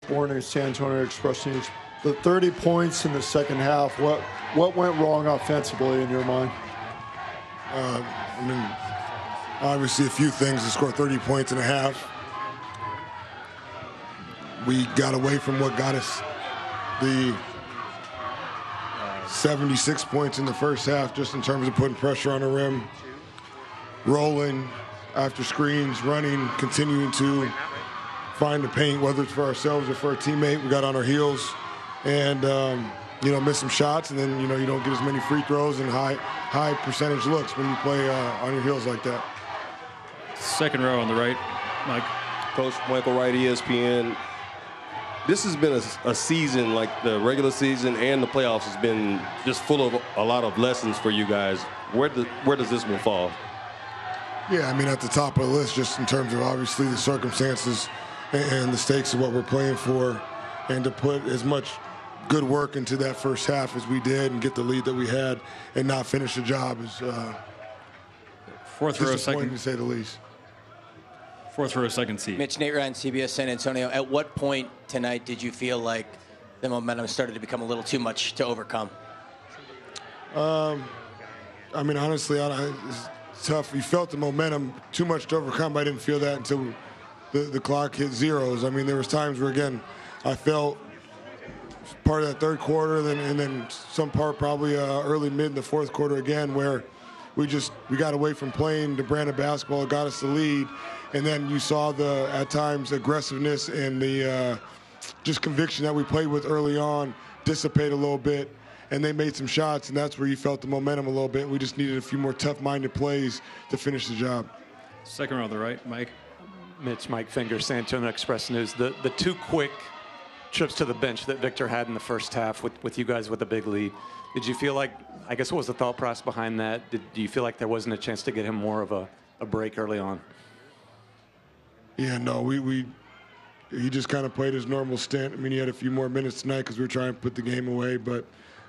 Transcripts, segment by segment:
Morning, San Antonio Express News. The 30 points in the second half, what went wrong offensively in your mind? Obviously a few things to score 30 points in a half. We got away from what got us the 76 points in the first half, just in terms of putting pressure on the rim, rolling after screens, running, continuing to find the paint, whether it's for ourselves or for a teammate. We got on our heels and, miss some shots, and then, you don't get as many free throws and high percentage looks when you play on your heels like that. Second row on the right, Mike. Coach Michael Wright, ESPN. This has been a season, like the regular season and the playoffs, has been just full of a lot of lessons for you guys. Where does this one fall? Yeah, at the top of the list, just in terms of obviously the circumstances and the stakes of what we're playing for, and to put as much good work into that first half as we did and get the lead that we had and not finish the job is fourth row, disappointing second, to say the least. Fourth row, second seat. Mitch, Nate Ryan, CBS San Antonio. At what point tonight did you feel like the momentum started to become a little too much to overcome? Honestly, it's tough. You felt the momentum too much to overcome. I didn't feel that until the clock hit zeros. There was times where, again, I felt part of that third quarter, and then some part probably early, mid in the fourth quarter again, where we got away from playing the brand of basketball that got us the lead. And then you saw the, at times, aggressiveness and the just conviction that we played with early on dissipate a little bit. And they made some shots, and that's where you felt the momentum a little bit. We just needed a few more tough-minded plays to finish the job. Second row on the right, Mike. Mitch, Mike Finger, San Antonio Express News. The two quick trips to the bench that Victor had in the first half with you guys with a big lead. Did you feel like, I guess what was the thought process behind that? Do you feel like there wasn't a chance to get him more of a break early on? Yeah, no, he just kind of played his normal stint. he had a few more minutes tonight because we were trying to put the game away. But,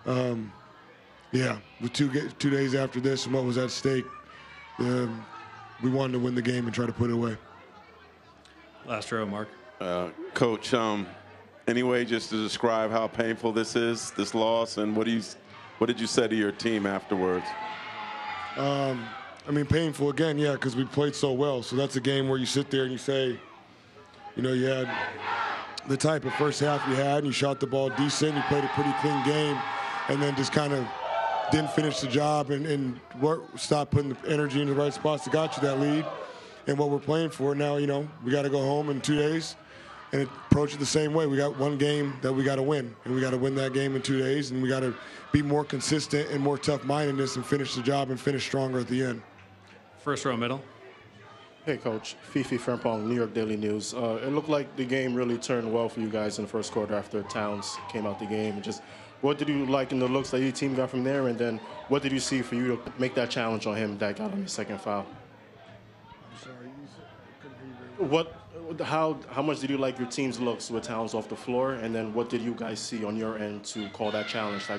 with two days after this and what was at stake, we wanted to win the game and try to put it away. Last row, Mark. Coach, any way just to describe how painful this is, this loss, and what did you say to your team afterwards? Painful again, yeah, because we played so well. So that's a game where you sit there and you say, you had the type of first half you had, and you shot the ball decent, you played a pretty clean game, and then just kind of didn't finish the job and stop putting the energy in the right spots that got you that lead. And what we're playing for now, we got to go home in 2 days and approach it the same way. We got one game that we got to win, and we got to win that game in 2 days, and we got to be more consistent and more tough-mindedness and finish the job and finish stronger at the end. First row, middle. Hey, Coach. Fifi Frimpong, New York Daily News. It looked like the game really turned well for you guys in the first quarter after Towns came out the game. And just what did you like in the looks that your team got from there? And then what did you see for you to make that challenge on him that got him the second foul? I'm sorry, couldn't hear you. How much did you like your team's looks with Towns off the floor? And then what did you guys see on your end to call that challenge that